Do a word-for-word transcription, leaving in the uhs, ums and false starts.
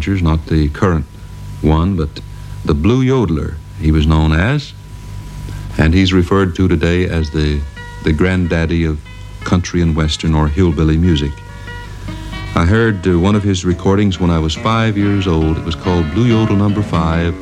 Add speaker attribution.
Speaker 1: Rogers, not the current one, but the Blue Yodeler, he was known as. And he's referred to today as the, the granddaddy of country and western or hillbilly music. I heard uh, one of his recordings when I was five years old. It was called Blue Yodel Number Five.